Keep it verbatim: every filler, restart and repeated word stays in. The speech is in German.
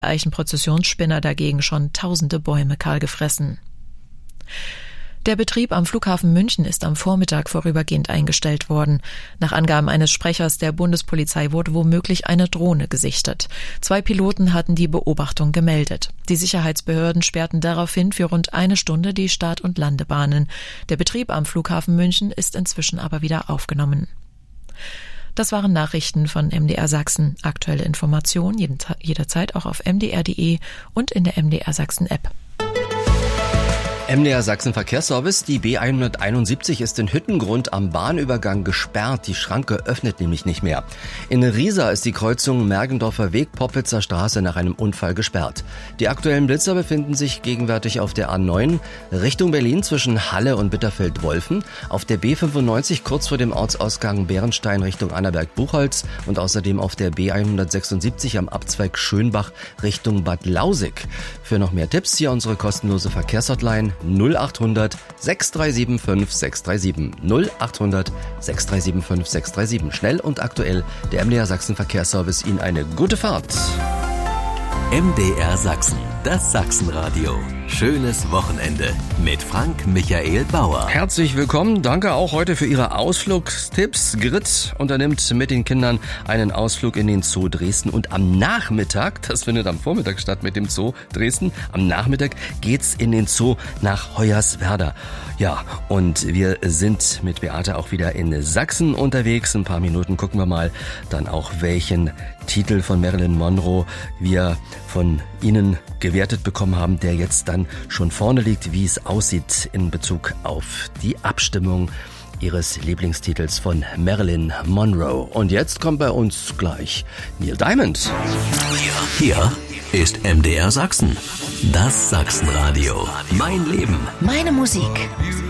Eichenprozessionsspinner dagegen schon tausende Bäume kahl gefressen. Der Betrieb am Flughafen München ist am Vormittag vorübergehend eingestellt worden. Nach Angaben eines Sprechers der Bundespolizei wurde womöglich eine Drohne gesichtet. Zwei Piloten hatten die Beobachtung gemeldet. Die Sicherheitsbehörden sperrten daraufhin für rund eine Stunde die Start- und Landebahnen. Der Betrieb am Flughafen München ist inzwischen aber wieder aufgenommen. Das waren Nachrichten von M D R Sachsen. Aktuelle Informationen jederzeit auch auf m d r punkt d e und in der M D R Sachsen App. M D R Sachsen Verkehrsservice. Die B hunderteinundsiebzig ist in Hüttengrund am Bahnübergang gesperrt. Die Schranke öffnet nämlich nicht mehr. In Riesa ist die Kreuzung Mergendorfer Weg, Poppitzer Straße nach einem Unfall gesperrt. Die aktuellen Blitzer befinden sich gegenwärtig auf der A neun Richtung Berlin zwischen Halle und Bitterfeld-Wolfen, auf der B fünfundneunzig kurz vor dem Ortsausgang Bärenstein Richtung Annaberg-Buchholz und außerdem auf der B hundertsechsundsiebzig am Abzweig Schönbach Richtung Bad Lausig. Für noch mehr Tipps hier unsere kostenlose Verkehrshotline null acht hundert sechs drei sieben fünf sechs drei sieben null acht hundert sechs drei sieben fünf sechs drei sieben. Schnell und aktuell der M D R Sachsen Verkehrsservice. Ihnen eine gute Fahrt. M D R Sachsen, das Sachsenradio. Schönes Wochenende mit Frank Michael Bauer. Herzlich willkommen. Danke auch heute für Ihre Ausflugstipps. Grit unternimmt mit den Kindern einen Ausflug in den Zoo Dresden und am Nachmittag, das findet am Vormittag statt mit dem Zoo Dresden, am Nachmittag geht's in den Zoo nach Hoyerswerda. Ja, und wir sind mit Beate auch wieder in Sachsen unterwegs. In ein paar Minuten gucken wir mal dann auch, welchen Titel von Marilyn Monroe wir von Ihnen gewertet bekommen haben, der jetzt dann schon vorne liegt, wie es aussieht in Bezug auf die Abstimmung Ihres Lieblingstitels von Marilyn Monroe. Und jetzt kommt bei uns gleich Neil Diamond. Hier, hier ist M D R Sachsen, das Sachsenradio. Mein Leben, meine Musik.